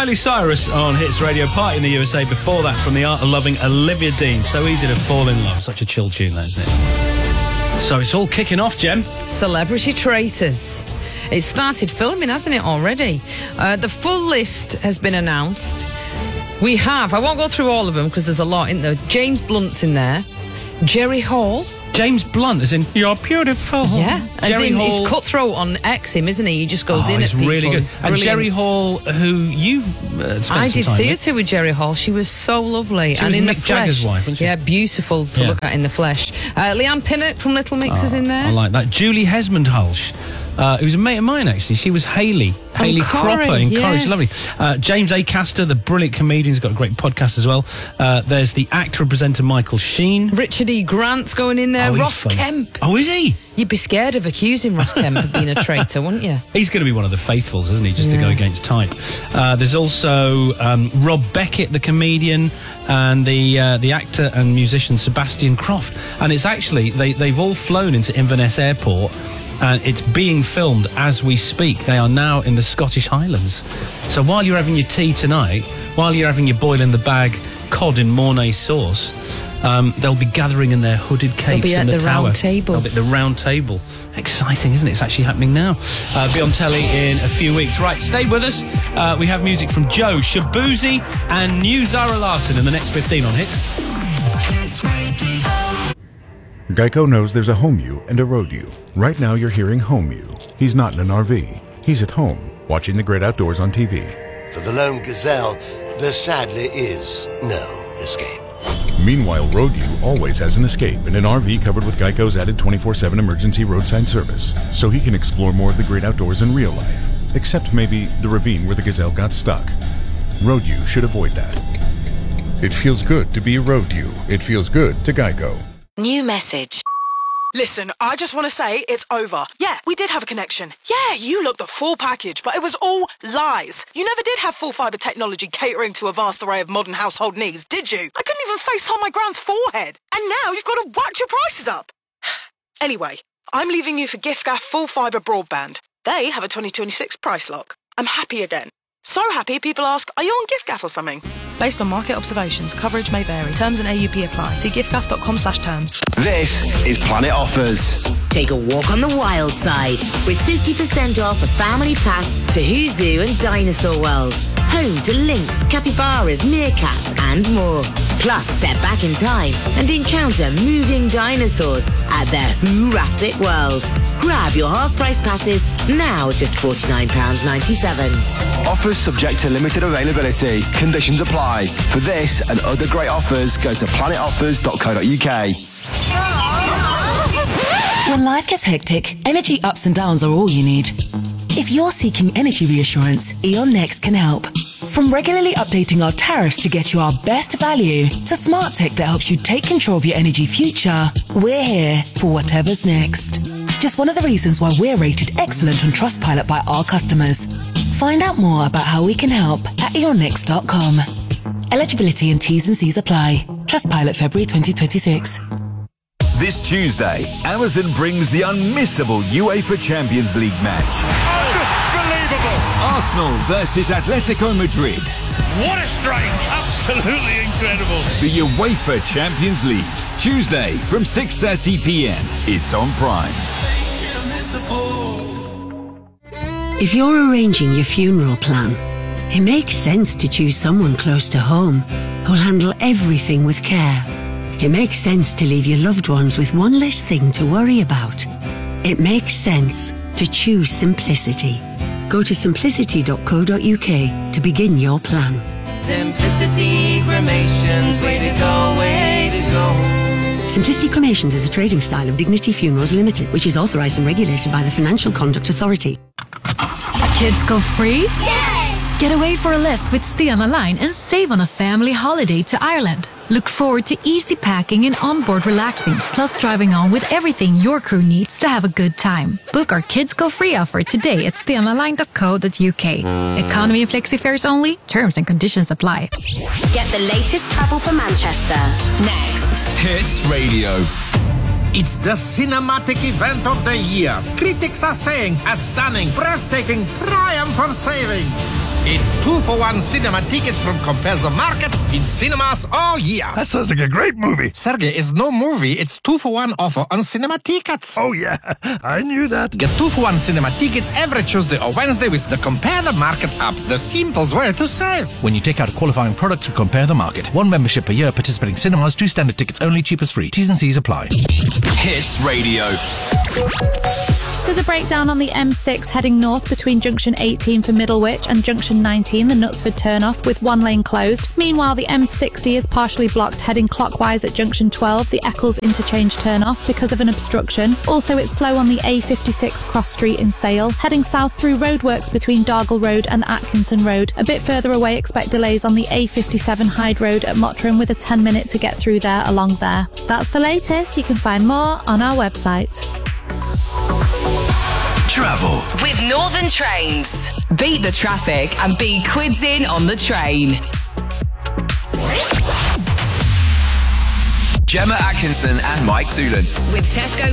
Miley Cyrus on Hits Radio, Party in the USA. Before that, from The Art of Loving, Olivia Dean. So easy to fall in love. Such a chill tune, that, isn't it? So it's all kicking off, Jem. Celebrity Traitors. It started filming, hasn't it, already? The full list has been announced. We have, I won't go through all of them because there's a lot in there. James Blunt's in there. Jerry Hall. James Blunt, as in, you're beautiful. Yeah. Jerry Hall. He's cutthroat on X him, isn't he? He just goes in at people. Really good. And Jerry Hall, who you've spent I did some time theatre with Jerry Hall. She was so lovely. She and was in Mick the flesh. Jagger's wife, wasn't she? Yeah, beautiful to look at in the flesh. Leanne Pinnock from Little Mix is in there. I like that. Julie Hesmond-Hulsh, who's a mate of mine, actually. She was Hayley Cropper in Courage. Lovely. James Acaster, the brilliant comedian, has got a great podcast as well. There's the actor and presenter Michael Sheen. Richard E. Grant's going in there. Ross Kemp. Oh, is he? You'd be scared of accusing Ross Kemp of being a traitor, wouldn't you? He's going to be one of the faithfuls, isn't he, just to go against type. There's also Rob Beckett, the comedian, and the actor and musician Sebastian Croft. And it's actually, they've all flown into Inverness Airport, and it's being filmed as we speak. They are now in the Scottish Highlands. So while you're having your tea tonight, while you're having your boil in the bag cod in Mornay sauce, they'll be gathering in their hooded capes in the tower. Round table. They'll be at the round table. Exciting, isn't it? It's actually happening now. Be on telly in a few weeks. Right, stay with us. We have music from Joe, Shabuzi and new Zara Larsson in the next 15 on Hits. Geico knows there's a home you and a road you. Right now you're hearing home you. He's not in an RV. He's at home, watching the great outdoors on TV. For the lone gazelle, there sadly is no escape. Meanwhile, road you always has an escape in an RV covered with Geico's added 24/7 emergency roadside service, so he can explore more of the great outdoors in real life, except maybe the ravine where the gazelle got stuck. Road you should avoid that. It feels good to be road you. It feels good to Geico. New message. Listen, I just want to say it's over. Yeah, we did have a connection. Yeah, you looked the full package, but it was all lies. You never did have full fibre technology catering to a vast array of modern household needs, did you? I couldn't even FaceTime my grand's forehead. And now you've got to whack your prices up. Anyway, I'm leaving you for giffgaff full fibre broadband. They have a 2026 price lock. I'm happy again. So happy people ask, are you on giffgaff or something? Based on market observations, coverage may vary. Terms and AUP apply. See giffgaff.com/terms. This is Planet Offers. Take a walk on the wild side with 50% off a family pass to Who's Zoo and Dinosaur World. Home to lynx, capybaras, meerkats and more. Plus, step back in time and encounter moving dinosaurs at their Jurassic World. Grab your half-price passes now, just £49.97. Offers subject to limited availability. Conditions apply. For this and other great offers, go to planetoffers.co.uk. When life gets hectic, energy ups and downs are all you need. If you're seeking energy reassurance, E.ON Next can help. From regularly updating our tariffs to get you our best value, to smart tech that helps you take control of your energy future, we're here for whatever's next. Just one of the reasons why we're rated excellent on Trustpilot by our customers. Find out more about how we can help at eonnext.com. Eligibility and T's and C's apply. Trustpilot February 2026. This Tuesday, Amazon brings the unmissable UEFA Champions League match. Unbelievable! Arsenal versus Atletico Madrid. What a strike! Absolutely incredible. The UEFA Champions League. Tuesday from 6:30 p.m. It's on Prime. If you're arranging your funeral plan, it makes sense to choose someone close to home who'll handle everything with care. It makes sense to leave your loved ones with one less thing to worry about. It makes sense to choose simplicity. Go to simplicity.co.uk to begin your plan. Simplicity Cremations, way to go, way to go. Simplicity Cremations is a trading style of Dignity Funerals Limited, which is authorised and regulated by the Financial Conduct Authority. Kids go free? Yes! Get away for a list with Stay on the Line and save on a family holiday to Ireland. Look forward to easy packing and onboard relaxing, plus driving on with everything your crew needs to have a good time. Book our Kids Go Free offer today at stayontheline.co.uk. Economy and flexi fares only. Terms and conditions apply. Get the latest travel for Manchester. Next. Hits Radio. It's the cinematic event of the year. Critics are saying a stunning, breathtaking triumph of savings. It's 2-for-1 cinema tickets from Compare the Market in cinemas all year. That sounds like a great movie. Sergey, it's no movie. It's 2-for-1 offer on cinema tickets. Oh, yeah. I knew that. Get 2-for-1 cinema tickets every Tuesday or Wednesday with the Compare the Market app. The simplest way to save. When you take out a qualifying product to Compare the Market. 1 membership per year, participating cinemas, 2 standard tickets only, cheapest free. T's and C's apply. Hits Radio. There's a breakdown on the M6 heading north between junction 18 for Middlewich and junction 19, the Knutsford turnoff, with 1 lane closed. Meanwhile, the M60 is partially blocked heading clockwise at junction 12, the Eccles interchange turnoff, because of an obstruction. Also, it's slow on the A56 Cross Street in Sale, heading south through roadworks between Dargle Road and Atkinson Road. A bit further away, expect delays on the A57 Hyde Road at Mottram, with a 10-minute to get through there along there. That's the latest. You can find more on our website. Travel with Northern Trains. Beat the traffic and be quids in on the train. Gemma Atkinson and Mike Toolan. With Tesco